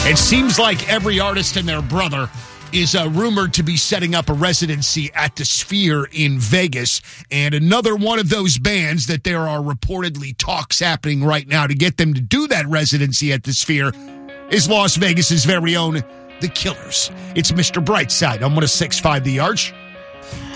It seems like every artist and their brother is rumored to be setting up a residency at the Sphere in Vegas. And another one of those bands that there are reportedly talks happening right now to get them to do that residency at the Sphere is Las Vegas's very own The Killers. It's Mr. Brightside on 106.5 The Arch.